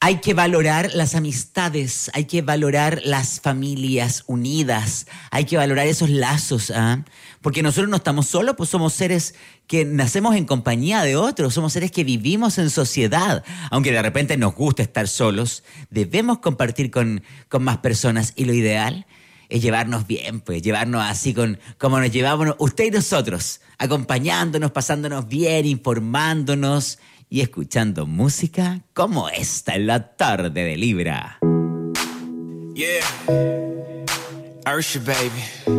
Hay que valorar las amistades, hay que valorar las familias unidas, hay que valorar esos lazos, ¿ah? Porque nosotros no estamos solos, pues somos seres que nacemos en compañía de otros, somos seres que vivimos en sociedad. Aunque de repente nos gusta estar solos, debemos compartir con más personas y lo ideal es llevarnos bien, pues llevarnos así como nos llevamos usted y nosotros, acompañándonos, pasándonos bien, informándonos y escuchando música como esta en la tarde de Libra. Yeah, Ursha, baby.